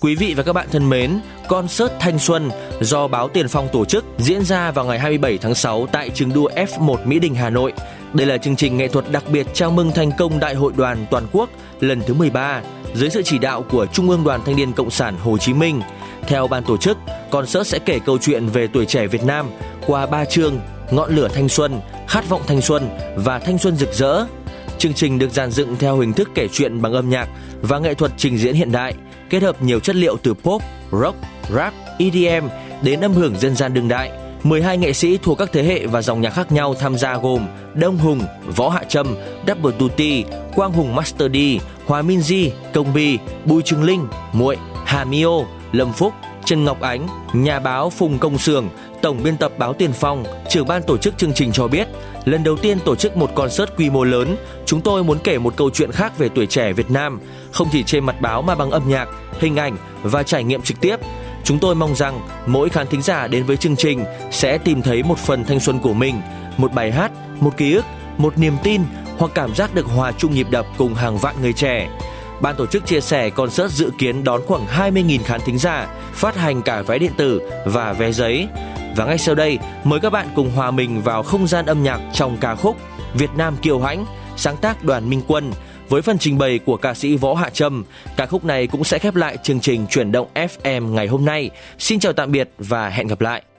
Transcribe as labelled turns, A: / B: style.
A: Quý vị và các bạn thân mến, concert Thanh Xuân do báo Tiền Phong tổ chức diễn ra vào ngày 27 tháng 6 tại trường đua F1 Mỹ Đình, Hà Nội. Đây là chương trình nghệ thuật đặc biệt chào mừng thành công Đại hội Đoàn Toàn quốc lần thứ 13 dưới sự chỉ đạo của Trung ương Đoàn Thanh niên Cộng sản Hồ Chí Minh. Theo ban tổ chức, concert sẽ kể câu chuyện về tuổi trẻ Việt Nam qua 3 chương: Ngọn lửa thanh xuân, Khát vọng thanh xuân và Thanh xuân rực rỡ. Chương trình được dàn dựng theo hình thức kể chuyện bằng âm nhạc và nghệ thuật trình diễn hiện đại, kết hợp nhiều chất liệu từ pop, rock, rap, EDM đến âm hưởng dân gian đương đại. 12 nghệ sĩ thuộc các thế hệ và dòng nhạc khác nhau tham gia gồm Đông Hùng, Võ Hạ Trâm, Double Tutti, Quang Hùng Master D, Hòa Minzy, Công Bi, Bùi Trường Linh, Muội, Hà Mio, Lâm Phúc, Trần Ngọc Ánh. Nhà báo Phùng Công Sường, tổng biên tập báo Tiền Phong, trưởng ban tổ chức chương trình cho biết, lần đầu tiên tổ chức một concert quy mô lớn, chúng tôi muốn kể một câu chuyện khác về tuổi trẻ Việt Nam, không chỉ trên mặt báo mà bằng âm nhạc, hình ảnh và trải nghiệm trực tiếp. Chúng tôi mong rằng mỗi khán thính giả đến với chương trình sẽ tìm thấy một phần thanh xuân của mình, một bài hát, một ký ức, một niềm tin hoặc cảm giác được hòa chung nhịp đập cùng hàng vạn người trẻ. Ban tổ chức chia sẻ concert dự kiến đón khoảng 20.000 khán thính giả, phát hành cả vé điện tử và vé giấy. Và ngay sau đây, mời các bạn cùng hòa mình vào không gian âm nhạc trong ca khúc Việt Nam Kiêu Hãnh, sáng tác Đoàn Minh Quân, với phần trình bày của ca sĩ Võ Hạ Trâm. Ca khúc này cũng sẽ khép lại chương trình Chuyển động FM ngày hôm nay. Xin chào tạm biệt và hẹn gặp lại.